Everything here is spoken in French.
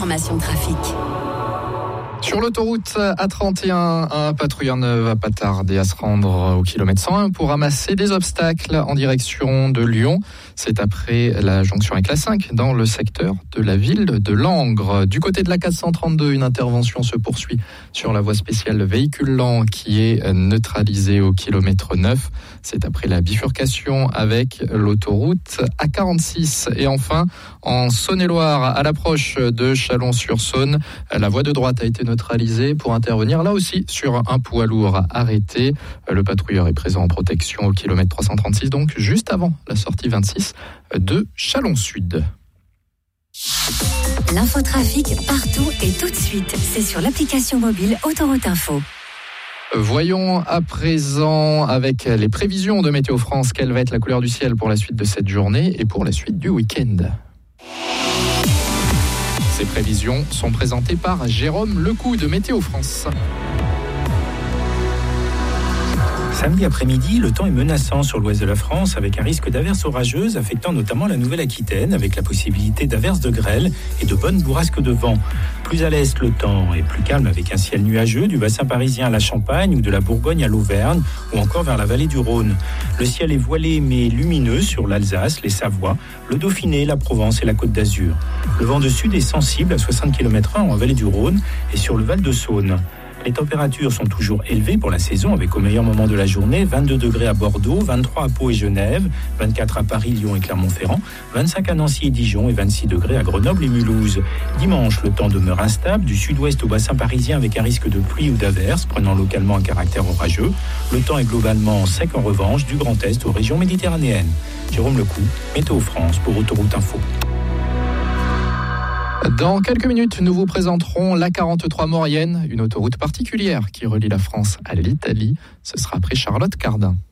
informations trafic. Sur l'autoroute A31, un patrouilleur ne va pas tarder à se rendre au kilomètre 101 pour ramasser des obstacles en direction de Lyon. C'est après la jonction avec la 5 dans le secteur de la ville de Langres. Du côté de la 432, une intervention se poursuit sur la voie spéciale véhicule lent qui est neutralisée au kilomètre 9. C'est après la bifurcation avec l'autoroute A46. Et enfin, en Saône-et-Loire, à l'approche de Chalon-sur-Saône, la voie de droite a été neutralisée pour intervenir là aussi sur un poids lourd arrêté. Le patrouilleur est présent en protection au kilomètre 336, donc juste avant la sortie 26 de Chalon-Sud. L'infotrafic partout et tout de suite, c'est sur l'application mobile Autoroute Info. Voyons à présent avec les prévisions de Météo France quelle va être la couleur du ciel pour la suite de cette journée et pour la suite du week-end. Ces prévisions sont présentées par Jérôme Lecou de Météo France. Samedi après-midi, le temps est menaçant sur l'ouest de la France avec un risque d'averses orageuses affectant notamment la Nouvelle-Aquitaine avec la possibilité d'averses de grêle et de bonnes bourrasques de vent. Plus à l'est, le temps est plus calme avec un ciel nuageux du bassin parisien à la Champagne ou de la Bourgogne à l'Auvergne ou encore vers la vallée du Rhône. Le ciel est voilé mais lumineux sur l'Alsace, les Savoies, le Dauphiné, la Provence et la Côte d'Azur. Le vent de sud est sensible à 60 km/h en vallée du Rhône et sur le Val de Saône. Les températures sont toujours élevées pour la saison avec au meilleur moment de la journée 22 degrés à Bordeaux, 23 à Pau et Genève, 24 à Paris, Lyon et Clermont-Ferrand, 25 à Nancy et Dijon et 26 degrés à Grenoble et Mulhouse. Dimanche, le temps demeure instable du sud-ouest au bassin parisien avec un risque de pluie ou d'averses prenant localement un caractère orageux. Le temps est globalement sec en revanche du Grand Est aux régions méditerranéennes. Jérôme Lecou, Météo France pour Autoroute Info. Dans quelques minutes, nous vous présenterons l'A43 Maurienne, une autoroute particulière qui relie la France à l'Italie. Ce sera après Charlotte Cardin.